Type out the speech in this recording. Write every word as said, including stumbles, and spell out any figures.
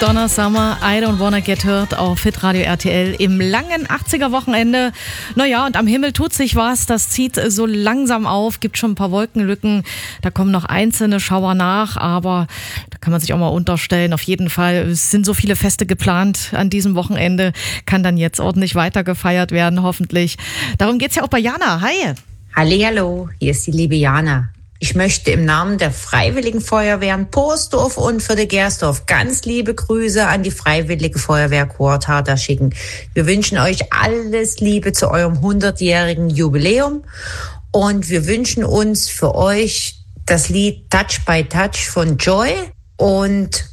Donna Summer, I Don't Wanna Get Hurt auf Hitradio R T L im langen achtziger-Wochenende. Naja, und am Himmel tut sich was, das zieht so langsam auf, gibt schon ein paar Wolkenlücken, da kommen noch einzelne Schauer nach, aber da kann man sich auch mal unterstellen. Auf jeden Fall, es sind so viele Feste geplant an diesem Wochenende, kann dann jetzt ordentlich weiter gefeiert werden, hoffentlich. Darum geht's ja auch bei Jana. Hi! Hallihallo, hier ist die liebe Jana. Ich möchte im Namen der Freiwilligen Feuerwehren Porsdorf und für die Gersdorf ganz liebe Grüße an die Freiwillige Feuerwehr Quartata schicken. Wir wünschen euch alles Liebe zu eurem hundertjährigen Jubiläum und wir wünschen uns für euch das Lied Touch by Touch von Joy und